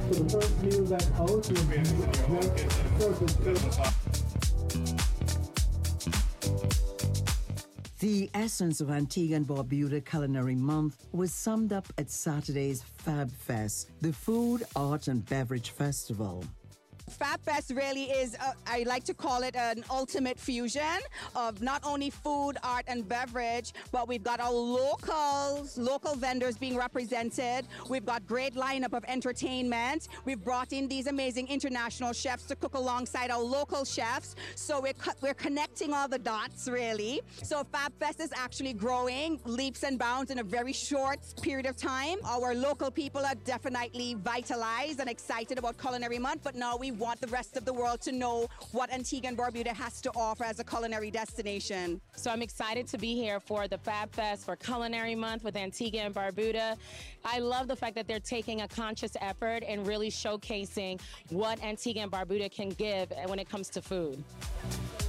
So the first meal that host was The essence of Antigua and Barbuda Culinary Month was summed up at Saturday's Fab Fest, the food, art and beverage festival. Fab Fest really is, I like to call it an ultimate fusion of not only food, art, and beverage, but we've got our local vendors being represented. We've got great lineup of entertainment. We've brought in these amazing international chefs to cook alongside our local chefs. So we're connecting all the dots, really. So Fab Fest is actually growing leaps and bounds in a very short period of time. Our local people are definitely vitalized and excited about Culinary Month, but now we want the rest of the world to know what Antigua and Barbuda has to offer as a culinary destination. So I'm excited to be here for the Fab Fest for Culinary Month with Antigua and Barbuda. I love the fact that they're taking a conscious effort and really showcasing what Antigua and Barbuda can give when it comes to food.